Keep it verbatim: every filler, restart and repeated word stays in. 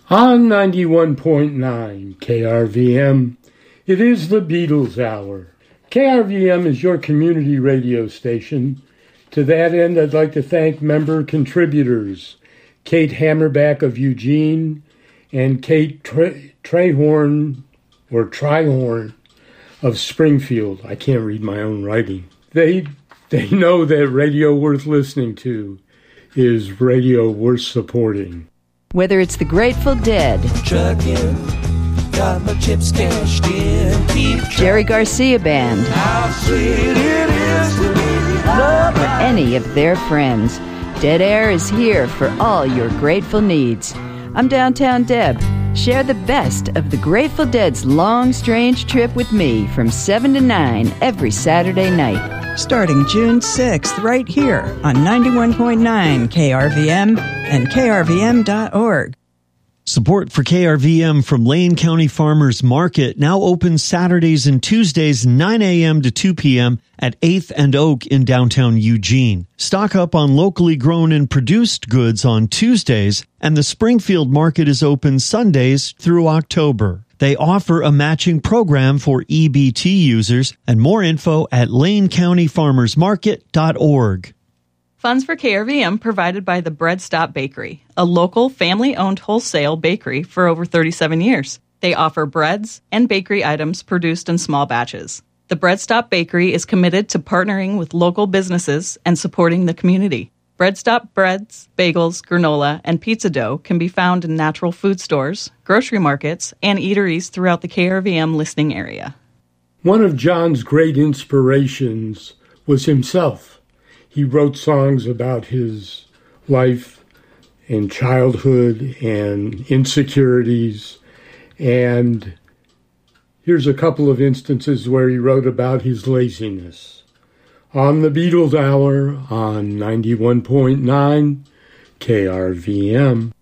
On ninety-one point nine K R V M, it is the Beatles Hour. K R V M is your community radio station. To that end, I'd like to thank member contributors Kate Hammerback of Eugene and Kate Tre- Trehorn, or Trihorn, of Springfield. I can't read my own writing. They, they know that radio worth listening to is radio worth supporting. Whether it's the Grateful Dead, Trucking, got my chips cashed in, keep Jerry Garcia Band, how sweet it is to be loved. or any of their friends, Dead Air is here for all your grateful needs. I'm Downtown Deb. Share the best of the Grateful Dead's long, strange trip with me from seven to nine every Saturday night. Starting June sixth, right here on ninety-one point nine K R V M and K R V M dot org. Support for K R V M from Lane County Farmers Market, now open Saturdays and Tuesdays nine a.m. to two p.m. at eighth and Oak in downtown Eugene. Stock up on locally grown and produced goods on Tuesdays, and the Springfield Market is open Sundays through October. They offer a matching program for E B T users, and more info at lane county farmers market dot org. Funds for K R V M provided by the Bread Stop Bakery, a local family-owned wholesale bakery for over thirty-seven years. They offer breads and bakery items produced in small batches. The Bread Stop Bakery is committed to partnering with local businesses and supporting the community. Bread Stop breads, bagels, granola, and pizza dough can be found in natural food stores, grocery markets, and eateries throughout the K R V M listening area. One of John's great inspirations was himself. He wrote songs about his life and childhood and insecurities. And here's a couple of instances where he wrote about his laziness. On the Beatles Hour on ninety-one point nine K R V M.